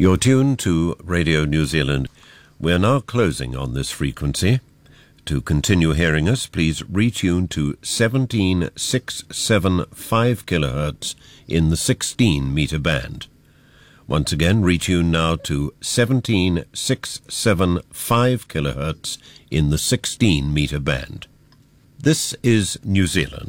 You're tuned to Radio New Zealand. We're now closing on this frequency. To continue hearing us, please retune to 17675 kHz in the 16-meter band. Once again, retune now to 17675 kHz in the 16-meter band. This is New Zealand.